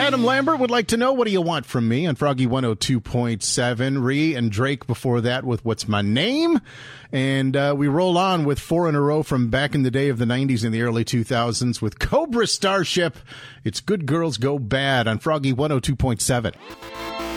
Adam Lambert would like to know, what do you want from me on Froggy 102.7. Ree and Drake before that with What's My Name? And we roll on with 4 in a row from back in the day of the 90s and the early 2000s with Cobra Starship. It's Good Girls Go Bad on Froggy 102.7.